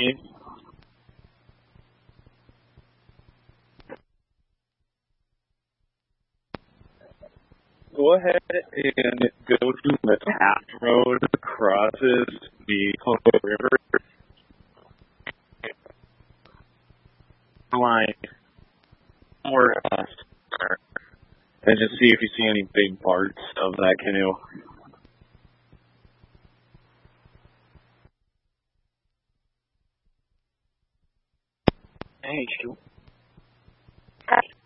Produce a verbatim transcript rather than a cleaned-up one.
me? Go ahead and go to the path road that crosses the Poco River line or uh, and just see if you see any big parts of that canoe. Hey, shoot.